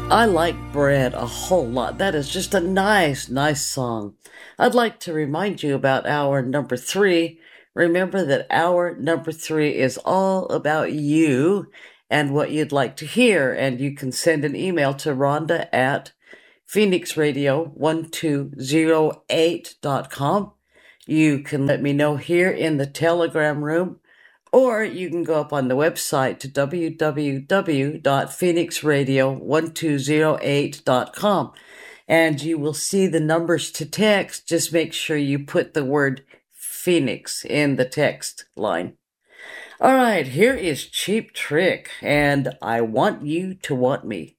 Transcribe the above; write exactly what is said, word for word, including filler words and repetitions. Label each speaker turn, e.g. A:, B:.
A: I like Bread a whole lot. That is just a nice, nice song. I'd like to remind you about hour number three. Remember that hour number three is all about you and what you'd like to hear. And you can send an email to Rhonda at phoenix radio one two zero eight dot com. You can let me know here in the Telegram room, or you can go up on the website to w w w dot phoenix radio one two zero eight dot com, and you will see the numbers to text. Just make sure you put the word Phoenix in the text line. All right, here is Cheap Trick, and I Want You to Want Me.